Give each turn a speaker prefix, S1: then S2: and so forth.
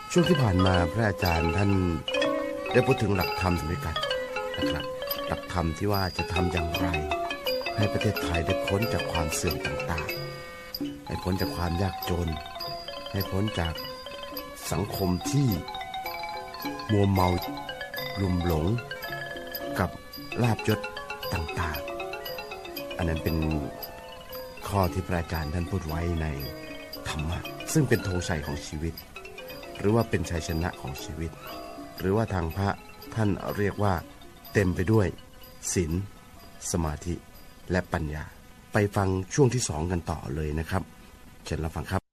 S1: ช่วงที่ผ่านมาพระอาจารย์ท่านได้พูดถึงหลักธรรมด้วยกันนะครับหลักธรรมที่ว่าจะทำอย่างไรให้ประเทศไทยได้พ้นจากความเสื่อมต่างๆให้พ้นจากความยากจนให้พ้นจากสังคมที่มัวเมาลุ่มหลงกับลาภยศต่างๆอันนั้นเป็นข้อที่พระอาจารย์ท่านพูดไว้ในธรรมะซึ่งเป็นธงชัยของชีวิตหรือว่าเป็นชัยชนะของชีวิตหรือว่าทางพระท่านเรียกว่าเต็มไปด้วยศีลสมาธิและปัญญาไปฟังช่วงที่2กันต่อเลยนะครับเชิญรับฟังครับ